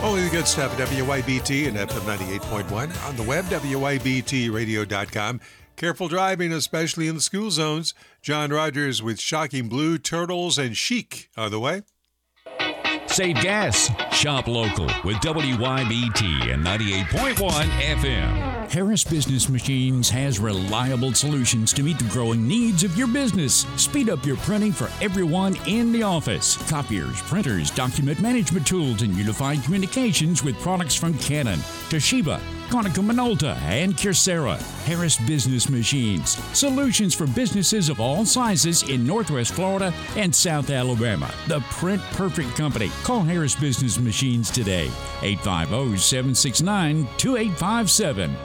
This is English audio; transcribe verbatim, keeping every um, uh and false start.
Only the good stuff at W Y B T and F M ninety-eight point one. On the web, W Y B T radio dot com. Careful driving, especially in the school zones. John Rogers with Shocking Blue, Turtles, and Chic on the way. Save gas. Shop local with W Y B T and ninety-eight point one F M. Harris Business Machines has reliable solutions to meet the growing needs of your business. Speed up your printing for everyone in the office. Copiers, printers, document management tools, and unified communications with products from Canon, Toshiba, Konica Minolta, and Kyocera. Harris Business Machines. Solutions for businesses of all sizes in Northwest Florida and South Alabama. The Print Perfect Company. Call Harris Business Machines today. eight five zero, seven six nine, two eight five seven.